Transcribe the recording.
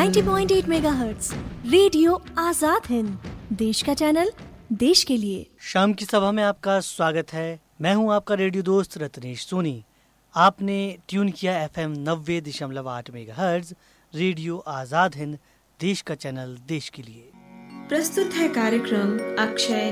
90.8 megahertz radio Azad Hind, देश का channel, देश के लिए। शाम की सभा में आपका स्वागत है। मैं हूं आपका रेडियो दोस्त रत्नेश सोनी। आपने ट्यून किया FM 90.8 megahertz radio Azad Hind, देश का चैनल, देश के लिए। प्रस्तुत है कार्यक्रम अक्षय